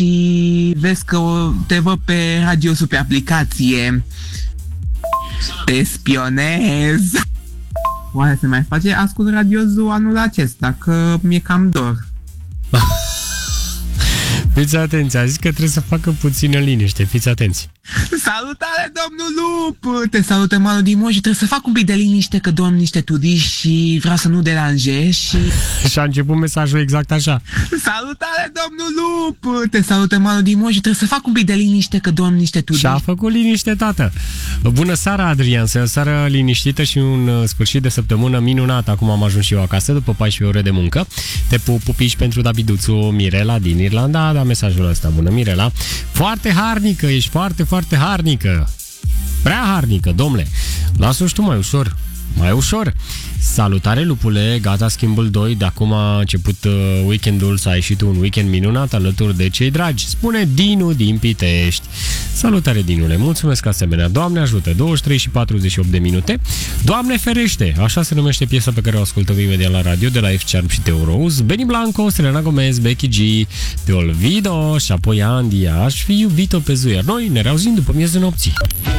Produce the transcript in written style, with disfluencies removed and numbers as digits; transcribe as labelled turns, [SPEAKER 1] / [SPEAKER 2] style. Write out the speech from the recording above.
[SPEAKER 1] și vezi că te văd pe radiosul pe aplicație. Te spionez. Oare se mai face ascult radiosul anul acesta? Că mi-e cam dor.
[SPEAKER 2] Fiți atenți, a zis că trebuie să facă puțină liniște, fiți atenți.
[SPEAKER 1] Salutare, domnul Lup! Te salută Manu din Moș și trebuie să fac un pic de liniște că dorm niște turiști și vreau să nu deranjez și...
[SPEAKER 2] Și a început mesajul exact așa.
[SPEAKER 1] Salutare, domnul Lup! Te salută Manu din Moș și trebuie să fac un pic de liniște că dorm niște turiști.
[SPEAKER 2] Și a făcut liniște, tată. Bună seara, Adrian, să o seară liniștită și un sfârșit de săptămână minunat. Acum am ajuns și eu acasă după 14 ore de muncă. Te pupici pentru Daviduțu, Mirela din Irlanda. Da, mesajul ăsta, bună Mirela. Foarte harnică, ești foarte, foarte harnică. Prea harnică, domnule. Lasă-o și tu mai ușor. Mai ușor. Salutare, lupule, gata schimbul 2. De acum a început weekendul, s-a ieșit un weekend minunat alături de cei dragi. Spune Dinu din Pitești. Salutare, Dinule, mulțumesc asemenea. Doamne ajută, 23 și 48 de minute. Doamne ferește, așa se numește piesa pe care o ascultăm imediat la radio de la F-Charm și Teo Rose, Benny Blanco, Selena Gomez, Becky G, Te Olvido și apoi Andy. Aș fi iubit-o pe Zuiar. Noi ne reauzim după miezul nopții.